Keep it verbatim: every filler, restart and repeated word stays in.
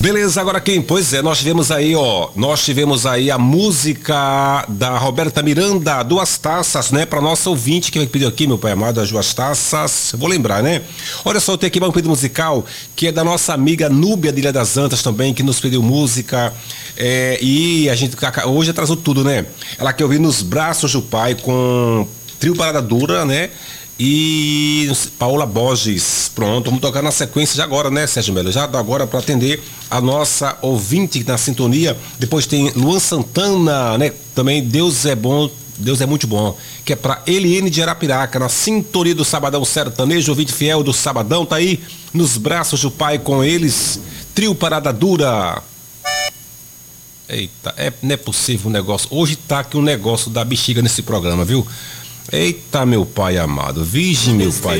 Beleza, agora quem? Pois é, nós tivemos aí, ó, nós tivemos aí a música da Roberta Miranda, Duas Taças, né, pra nossa ouvinte que pediu aqui, meu pai amado, as Duas Taças, eu vou lembrar, né? Olha só, eu tenho aqui um pedido musical que é da nossa amiga Núbia de Ilha das Antas também, que nos pediu música, é, e a gente hoje atrasou tudo, né? Ela quer ouvir Nos Braços do Pai com Trio Parada Dura, né? E Paola Borges. Pronto, vamos tocar na sequência já agora, né, Sérgio Melo? Já agora para atender a nossa ouvinte na sintonia. Depois tem Luan Santana, né? Também Deus é bom, Deus é muito bom, que é para Eliene de Arapiraca, na sintonia do Sabadão Sertanejo, ouvinte fiel do Sabadão, tá aí Nos Braços do Pai com eles, Trio Parada Dura. Eita, é, não é possível um negócio. Hoje tá aqui um negócio da bexiga nesse programa, viu? Eita, meu pai amado, virgem, meu pai.